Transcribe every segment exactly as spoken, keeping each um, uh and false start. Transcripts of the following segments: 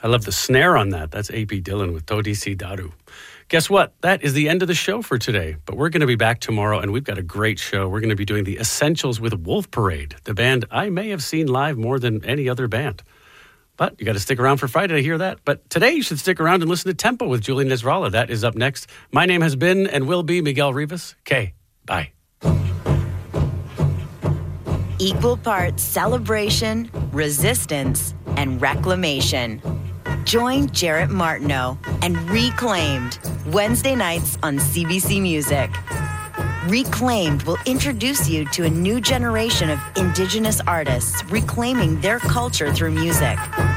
I love the snare on that. That's A P Dylan with Todisi Daru. Guess what? That is the end of the show for today. But we're going to be back tomorrow, and we've got a great show. We're going to be doing the Essentials with Wolf Parade, the band I may have seen live more than any other band. But you got to stick around for Friday to hear that. But today you should stick around and listen to Tempo with Julian Nasrallah. That is up next. My name has been and will be Miguel Rivas. Okay, bye. Equal parts celebration, resistance, and reclamation. Join Jarrett Martineau and Reclaimed Wednesday nights on C B C Music. Reclaimed will introduce you to a new generation of Indigenous artists reclaiming their culture through music.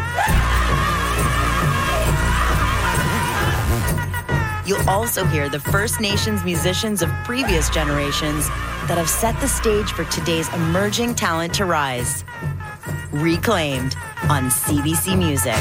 You'll also hear the First Nations musicians of previous generations that have set the stage for today's emerging talent to rise. Reclaimed on C B C Music.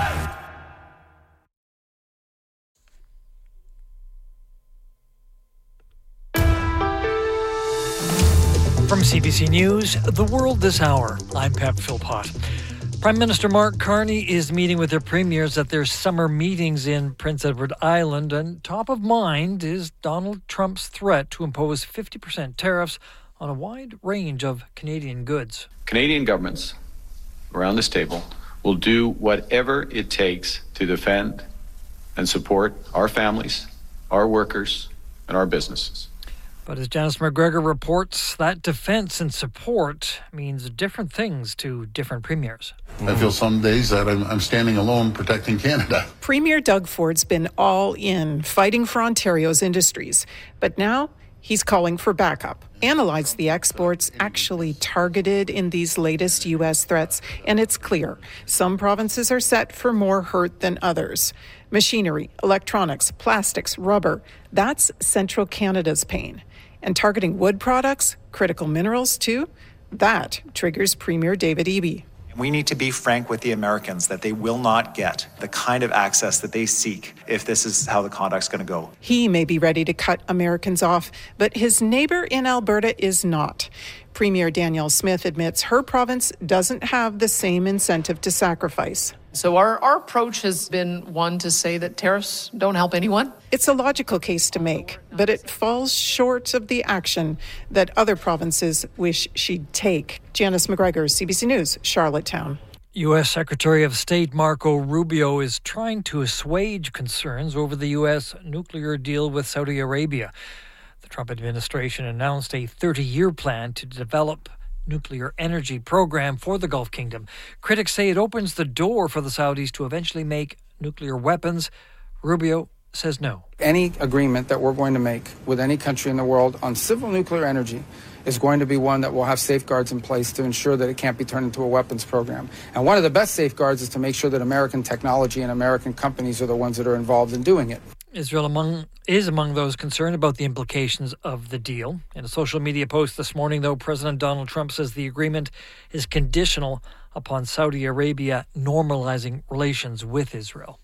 From C B C News, The World This Hour, I'm Pep Philpott. Prime Minister Mark Carney is meeting with their premiers at their summer meetings in Prince Edward Island, and top of mind is Donald Trump's threat to impose fifty percent tariffs on a wide range of Canadian goods. Canadian governments around this table will do whatever it takes to defend and support our families, our workers, and our businesses. But as Janice McGregor reports, that defense and support means different things to different premiers. I feel some days that I'm, I'm standing alone protecting Canada. Premier Doug Ford's been all in, fighting for Ontario's industries. But now he's calling for backup. Analyze the exports actually targeted in these latest U S threats, and it's clear some provinces are set for more hurt than others. Machinery, electronics, plastics, rubber, that's central Canada's pain. And targeting wood products, critical minerals too, that triggers Premier David Eby. We need to be frank with the Americans that they will not get the kind of access that they seek if this is how the conduct's going to go. He may be ready to cut Americans off, but his neighbour in Alberta is not. Premier Danielle Smith admits her province doesn't have the same incentive to sacrifice. So our, our approach has been one to say that tariffs don't help anyone. It's a logical case to make, but it falls short of the action that other provinces wish she'd take. Janice McGregor, C B C News, Charlottetown. U S Secretary of State Marco Rubio is trying to assuage concerns over the U S nuclear deal with Saudi Arabia. The Trump administration announced a thirty-year plan to develop nuclear energy program for the Gulf Kingdom. Critics say it opens the door for the Saudis to eventually make nuclear weapons. Rubio says no. Any agreement that we're going to make with any country in the world on civil nuclear energy is going to be one that will have safeguards in place to ensure that it can't be turned into a weapons program. And one of the best safeguards is to make sure that American technology and American companies are the ones that are involved in doing it. Israel among, is among those concerned about the implications of the deal. In a social media post this morning, though, President Donald Trump says the agreement is conditional upon Saudi Arabia normalizing relations with Israel.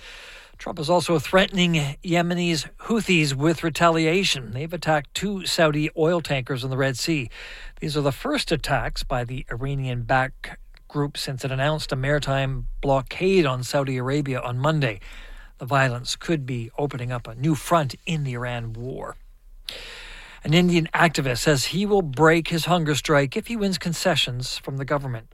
Trump is also threatening Yemeni's Houthis with retaliation. They've attacked two Saudi oil tankers in the Red Sea. These are the first attacks by the Iranian-backed group since it announced a maritime blockade on Saudi Arabia on Monday. The violence could be opening up a new front in the Iran war. An Indian activist says he will break his hunger strike if he wins concessions from the government.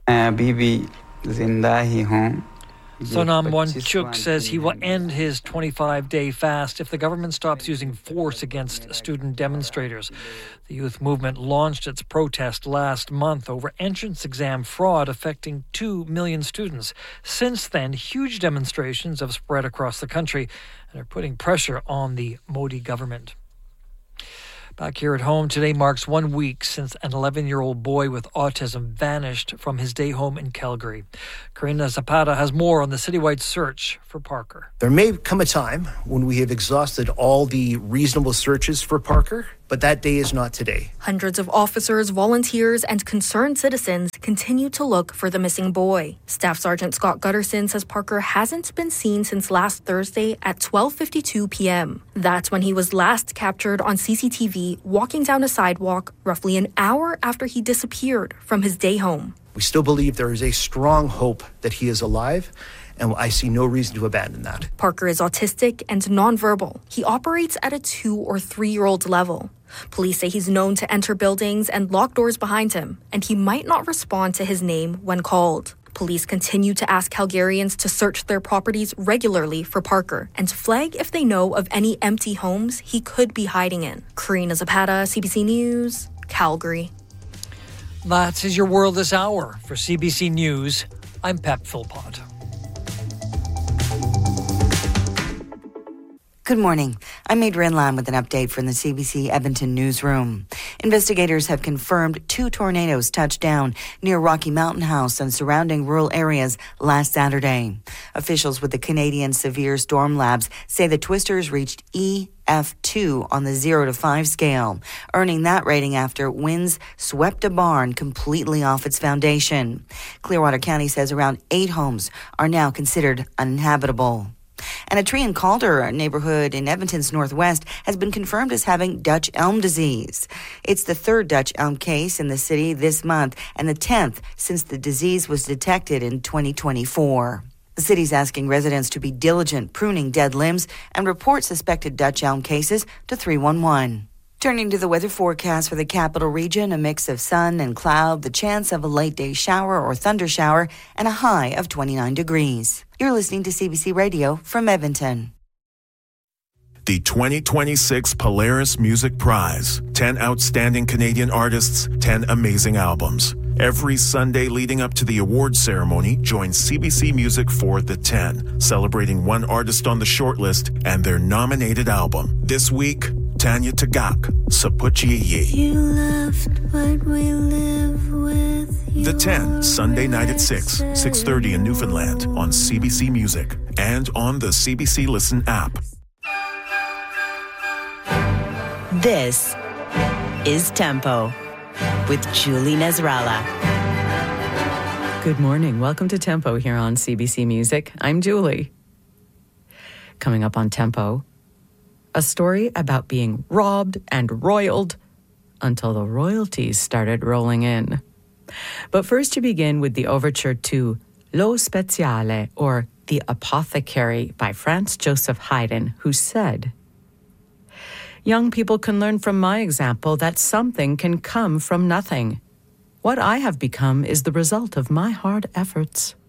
Sonam Wanchuk says he will end his twenty-five day fast if the government stops using force against student demonstrators. The youth movement launched its protest last month over entrance exam fraud affecting two million students. Since then, huge demonstrations have spread across the country and are putting pressure on the Modi government. Back here at home, today marks one week since an eleven-year-old boy with autism vanished from his day home in Calgary. Karina Zapata has more on the citywide search for Parker. There may come a time when we have exhausted all the reasonable searches for Parker, but that day is not today. Hundreds of officers, volunteers, and concerned citizens continue to look for the missing boy. Staff Sergeant Scott Gutterson says Parker hasn't been seen since last Thursday at twelve fifty-two p.m. That's when he was last captured on C C T V walking down a sidewalk roughly an hour after he disappeared from his day home. We still believe there is a strong hope that he is alive, and I see no reason to abandon that. Parker is autistic and nonverbal. He operates at a two or three-year-old level. Police say he's known to enter buildings and lock doors behind him, and he might not respond to his name when called. Police continue to ask Calgarians to search their properties regularly for Parker and flag if they know of any empty homes he could be hiding in. Karina Zapata, C B C News, Calgary. That is your world this hour. For C B C News, I'm Pep Philpott. Good morning. I'm Adrienne Lam with an update from the C B C Edmonton newsroom. Investigators have confirmed two tornadoes touched down near Rocky Mountain House and surrounding rural areas last Saturday. Officials with the Canadian Severe Storm Labs say the twisters reached E F two on the zero to five scale, earning that rating after winds swept a barn completely off its foundation. Clearwater County says around eight homes are now considered uninhabitable. And a tree in Calder, a neighborhood in Edmonton's northwest, has been confirmed as having Dutch elm disease. It's the third Dutch elm case in the city this month and the tenth since the disease was detected in twenty twenty-four. The city's asking residents to be diligent pruning dead limbs and report suspected Dutch elm cases to three one one. Turning to the weather forecast for the capital region, a mix of sun and cloud, the chance of a late day shower or thunder shower, and a high of twenty-nine degrees. You're listening to C B C Radio from Edmonton. The twenty twenty-six Polaris Music Prize. ten outstanding Canadian artists, ten amazing albums. Every Sunday leading up to the awards ceremony, join C B C Music for the ten, celebrating one artist on the shortlist and their nominated album. This week, Tanya Tagaq, Sapuchiyi. You left, but we live with you. The ten, Sunday night at six, six thirty in Newfoundland on C B C Music and on the C B C Listen app. This is Tempo with Julie Nasrallah. Good morning. Welcome to Tempo here on C B C Music. I'm Julie. Coming up on Tempo, a story about being robbed and royaled until the royalties started rolling in. But first, to begin with the overture to Lo Speziale, or The Apothecary, by Franz Joseph Haydn, who said, "Young people can learn from my example that something can come from nothing. What I have become is the result of my hard efforts.